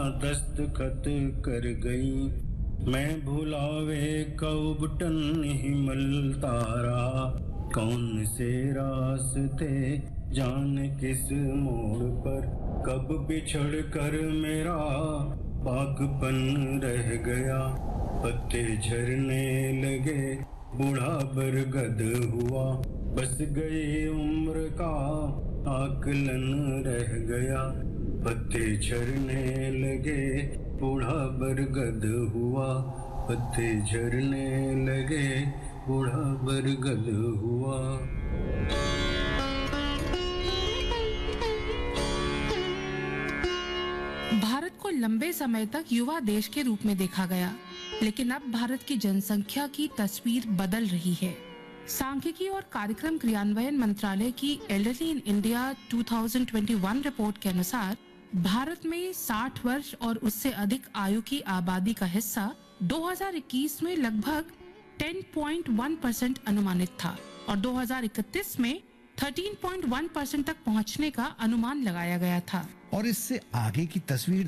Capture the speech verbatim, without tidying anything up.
दस्तखत कर गई। मैं भुलावे कौबटन हिमल तारा, कौन से रास्ते जान किस मोड़ पर, कब बिछड़ कर मेरा बागपन रह गया। पत्ते झरने लगे बूढ़ा बरगद हुआ, बस गई उम्र का आकलन रह गया। पत्ते झरने लगे बूढ़ा बरगद हुआ, पत्ते झरने लगे बूढ़ा बरगद हुआ। भारत को लंबे समय तक युवा देश के रूप में देखा गया, लेकिन अब भारत की जनसंख्या की तस्वीर बदल रही है। सांख्यिकी और कार्यक्रम क्रियान्वयन मंत्रालय की एल्डरली इन इंडिया दो हज़ार इक्कीस रिपोर्ट के अनुसार भारत में साठ वर्ष और उससे अधिक आयु की आबादी का हिस्सा दो हज़ार इक्कीस में लगभग दस पॉइंट एक परसेंट अनुमानित था और दो हज़ार इकतीस में तेरह पॉइंट एक परसेंट तक पहुंचने का अनुमान लगाया गया था। और इससे आगे की तस्वीर